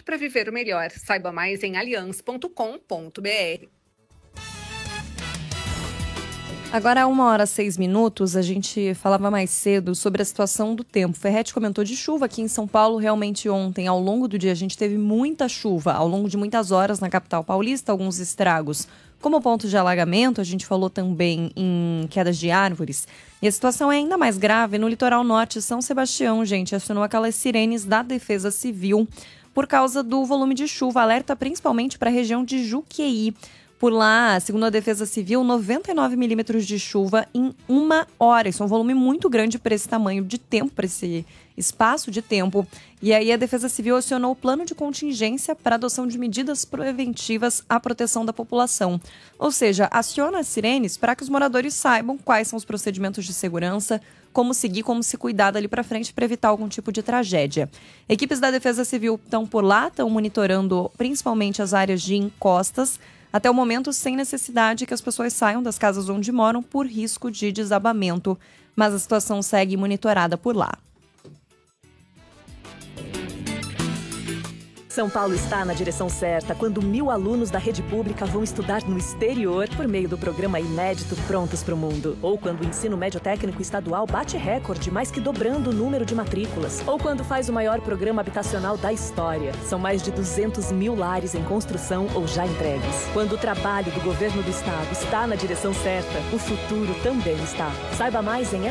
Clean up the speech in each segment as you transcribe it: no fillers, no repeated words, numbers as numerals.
para viver o melhor. Saiba mais em allianz.com.br. Agora, 1h06, a gente falava mais cedo sobre a situação do tempo. Ferretti comentou de chuva aqui em São Paulo. Realmente ontem, ao longo do dia, a gente teve muita chuva. Ao longo de muitas horas na capital paulista, alguns estragos. Como ponto de alagamento, a gente falou também em quedas de árvores. E a situação é ainda mais grave no litoral norte. São Sebastião, gente, acionou aquelas sirenes da Defesa Civil por causa do volume de chuva. Alerta principalmente para a região de Juqueí. Por lá, segundo a Defesa Civil, 99 milímetros de chuva em 1 hora. Isso é um volume muito grande para esse tamanho de tempo, para esse espaço de tempo. E aí a Defesa Civil acionou o plano de contingência para adoção de medidas preventivas à proteção da população. Ou seja, aciona as sirenes para que os moradores saibam quais são os procedimentos de segurança, como seguir, como se cuidar dali para frente para evitar algum tipo de tragédia. Equipes da Defesa Civil estão por lá, estão monitorando principalmente as áreas de encostas, até o momento sem necessidade que as pessoas saiam das casas onde moram por risco de desabamento, mas a situação segue monitorada por lá. São Paulo está na direção certa quando 1.000 alunos da rede pública vão estudar no exterior por meio do programa inédito Prontos para o Mundo. Ou quando o ensino médio técnico estadual bate recorde, mais que dobrando o número de matrículas. Ou quando faz o maior programa habitacional da história. São mais de 200 mil lares em construção ou já entregues. Quando o trabalho do governo do estado está na direção certa, o futuro também está. Saiba mais em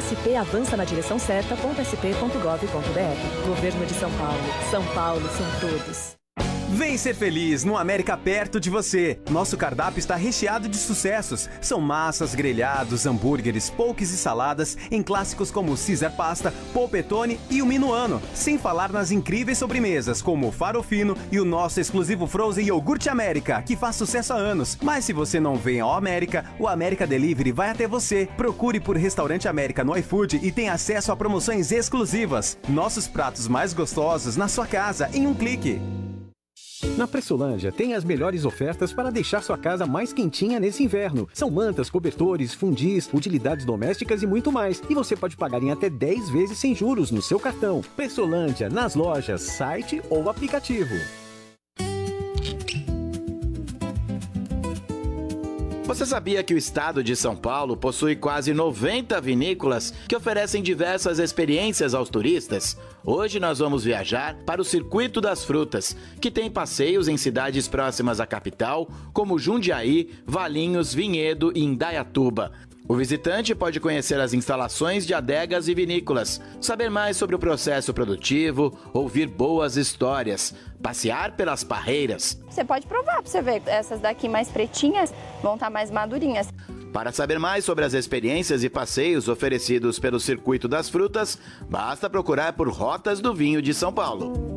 spavançanadireçãocerta.sp.gov.br. Governo de São Paulo. São Paulo são todos. Vem ser feliz no América perto de você. Nosso cardápio está recheado de sucessos. São massas, grelhados, hambúrgueres, poques e saladas em clássicos como Caesar Pasta, Polpettone e o Minuano. Sem falar nas incríveis sobremesas como o Farofino e o nosso exclusivo Frozen Iogurte América, que faz sucesso há anos. Mas se você não vem ao América, o América Delivery vai até você. Procure por Restaurante América no iFood e tenha acesso a promoções exclusivas. Nossos pratos mais gostosos na sua casa em um clique. Na Pressolândia tem as melhores ofertas para deixar sua casa mais quentinha nesse inverno. São mantas, cobertores, fundis, utilidades domésticas e muito mais. E você pode pagar em até 10 vezes sem juros no seu cartão. Pressolândia, nas lojas, site ou aplicativo. Você sabia que o estado de São Paulo possui quase 90 vinícolas que oferecem diversas experiências aos turistas? Hoje nós vamos viajar para o Circuito das Frutas, que tem passeios em cidades próximas à capital, como Jundiaí, Valinhos, Vinhedo e Indaiatuba. O visitante pode conhecer as instalações de adegas e vinícolas, saber mais sobre o processo produtivo, ouvir boas histórias, passear pelas parreiras. Você pode provar para você ver, essas daqui mais pretinhas vão estar mais madurinhas. Para saber mais sobre as experiências e passeios oferecidos pelo Circuito das Frutas, basta procurar por Rotas do Vinho de São Paulo.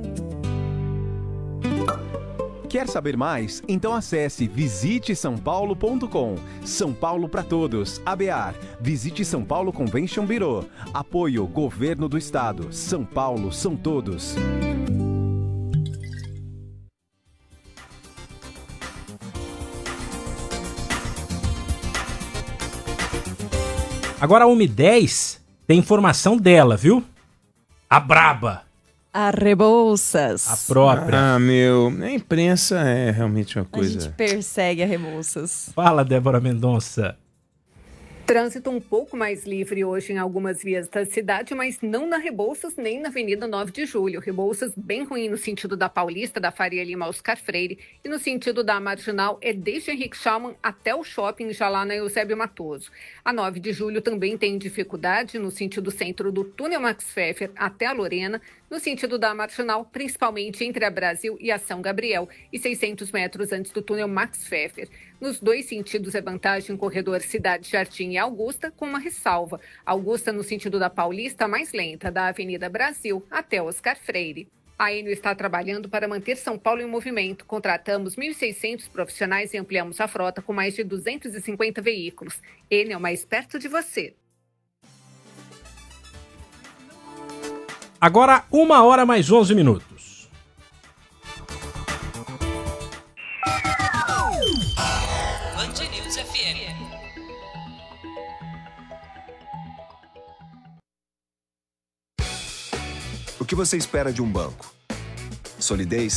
Quer saber mais? Então acesse visitesaopaulo.com. São Paulo para todos. ABAR. Visite São Paulo Convention Bureau. Apoio Governo do Estado. São Paulo são todos. Agora, 1h10, tem informação dela, viu? A braba. A Rebouças. A própria. Ah, meu, a imprensa é realmente uma coisa... A gente persegue a Rebouças. Fala, Débora Mendonça. Trânsito um pouco mais livre hoje em algumas vias da cidade, mas não na Rebouças nem na Avenida 9 de Julho. Rebouças bem ruim no sentido da Paulista, da Faria Lima Oscar Freire, e no sentido da Marginal é desde Henrique Schaumann até o shopping já lá na Eusébio Matoso. A 9 de Julho também tem dificuldade no sentido centro do túnel Max Pfeffer até a Lorena, no sentido da Marginal, principalmente entre a Brasil e a São Gabriel, e 600 metros antes do túnel Max Pfeffer. Nos dois sentidos é vantagem corredor Cidade Jardim e Augusta, com uma ressalva. Augusta no sentido da Paulista, mais lenta, da Avenida Brasil até Oscar Freire. A Enio está trabalhando para manter São Paulo em movimento. Contratamos 1.600 profissionais e ampliamos a frota com mais de 250 veículos. Enio, mais perto de você. Agora, 1h mais 11 minutos. Band News FM. O que você espera de um banco? Solidez?